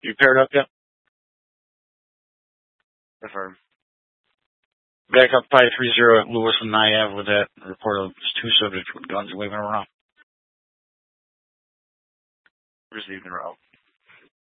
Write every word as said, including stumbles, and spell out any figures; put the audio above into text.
You paired up yet? Affirm. Back up five three zero at Lewis and Nye Ave with that report of two subjects with guns waving around. Received in row.